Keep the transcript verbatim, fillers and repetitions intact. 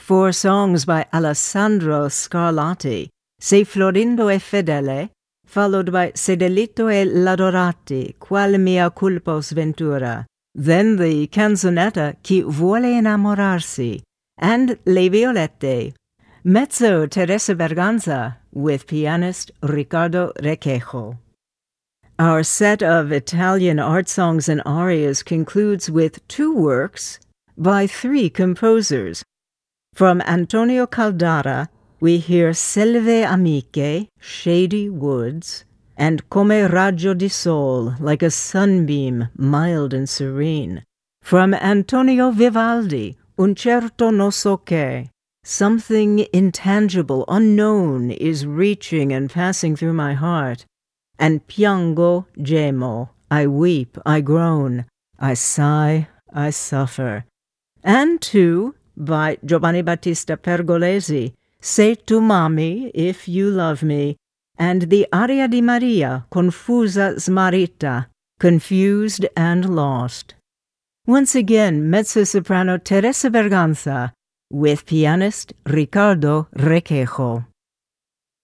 four songs by Alessandro Scarlatti, Se Florindo è fedele, followed by Se delitto e l'adorati, Qual mia culpos ventura, then the canzonetta Chi vuole innamorarsi, and Le Violette, mezzo Teresa Berganza, with pianist Riccardo Requejo. Our set of Italian art songs and arias concludes with two works by three composers. From Antonio Caldara, we hear Selve Amiche, Shady Woods, and Come Raggio di Sol, like a sunbeam, mild and serene. From Antonio Vivaldi, Un certo non so che, something intangible, unknown, is reaching and passing through my heart. And Piango, gemo, I weep, I groan, I sigh, I suffer. And two, by Giovanni Battista Pergolesi, Se tu m'ami, if you love me, and the Aria di Maria, Confusa smarrita, confused and lost. Once again, mezzo-soprano Teresa Berganza, with pianist Riccardo Requejo.